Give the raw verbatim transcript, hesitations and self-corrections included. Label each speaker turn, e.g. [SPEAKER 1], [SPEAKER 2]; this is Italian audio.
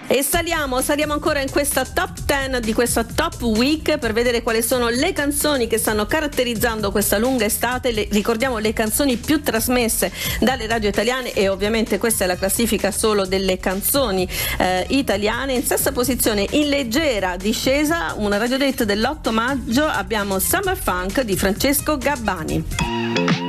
[SPEAKER 1] E saliamo, saliamo ancora in questa top dieci di questa Top Week per vedere quali sono le canzoni che stanno caratterizzando questa lunga estate. Le, ricordiamo le canzoni più trasmesse dalle radio italiane, e ovviamente questa è la classifica solo delle canzoni eh, italiane. In sesta posizione, in leggera discesa, una radio date dell'otto maggio, abbiamo Summer Funk di Francesco Gabbani.